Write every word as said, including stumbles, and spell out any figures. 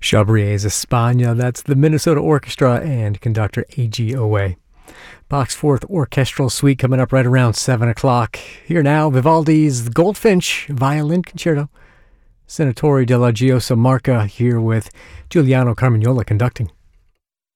Chabriers España, that's the Minnesota Orchestra and conductor A G Owe. Bach's Fourth Orchestral Suite coming up right around seven o'clock. Here now, Vivaldi's Goldfinch Violin Concerto. Senatori della Giosa Marca here with Giuliano Carmagnola conducting.